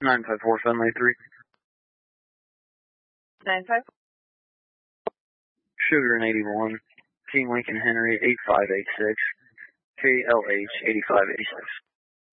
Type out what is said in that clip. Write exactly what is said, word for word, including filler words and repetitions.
nine five four Fenway three. nine five four. Sugar and eighty-one. King Lincoln Henry eight five eight six. K L H eighty-five eighty-six.